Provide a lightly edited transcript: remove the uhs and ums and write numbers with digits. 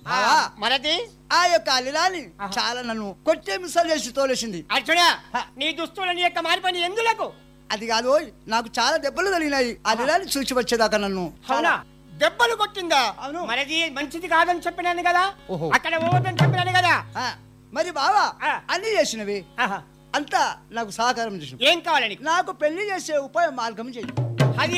మరది ఆ యొక్క అలిలాని చాలా నన్ను కొట్టే మిసాలు చేసి తోలేసింది. అర్జునా నీ దుస్తుల నీ యొక్క మారిపని ఎందులకు? అది కాదు, నాకు చాలా దెబ్బలు తగిలినాయి. అలిలాని చూసి వచ్చేదాకా నన్ను. అవునా, దెబ్బలు కొట్టిందా? అవును. మరది మంచిది కాదని చెప్పినాను కదా, అక్కడ ఓదని చెప్పినాను కదా. మరి బావా అన్ని చేసినవి అంతా నాకు సహకారం చేసిన. ఏం కావాలని? నాకు పెళ్లి చేసే ఉపాయం మార్గం చేయి.